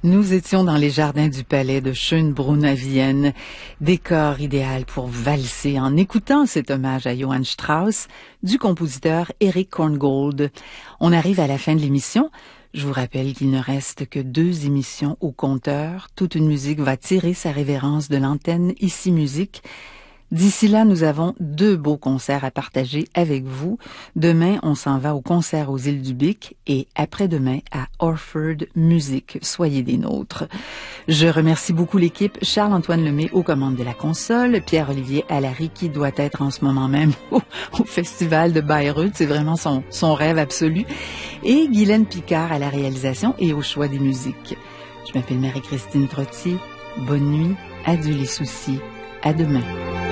Nous étions dans les jardins du palais de Schönbrunn à Vienne, décor idéal pour valser en écoutant cet hommage à Johann Strauss du compositeur Erich Korngold. On arrive à la fin de l'émission. Je vous rappelle qu'il ne reste que 2 émissions au compteur. Toute une musique va tirer sa révérence de l'antenne Ici Musique. D'ici là, nous avons 2 beaux concerts à partager avec vous. Demain, on s'en va au concert aux Îles du Bic et après-demain à Orford Music. Soyez des nôtres. Je remercie beaucoup l'équipe. Charles-Antoine Lemay aux commandes de la console. Pierre-Olivier Allary qui doit être en ce moment même au festival de Bayreuth. C'est vraiment son rêve absolu. Et Guylaine Picard à la réalisation et au choix des musiques. Je m'appelle Marie-Christine Trottier. Bonne nuit. Adieu les soucis. À demain.